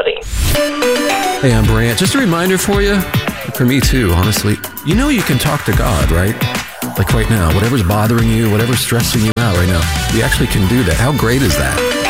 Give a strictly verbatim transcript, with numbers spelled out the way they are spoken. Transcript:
reality. Hey, I'm Brant. Just a reminder for you, for me too, honestly. You know you can talk to God, right? Like right now, whatever's bothering you, whatever's stressing you out right now, we actually can do that. How great is that?